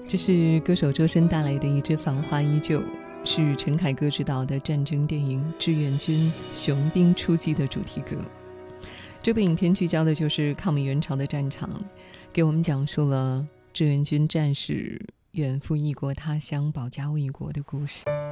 这是歌手周深带来的一支《繁华依旧》，是陈凯歌执导的战争电影《志愿军雄兵出击》的主题歌。这部影片聚焦的就是抗美援朝的战场，给我们讲述了志愿军战士远赴异国他乡保家卫国的故事。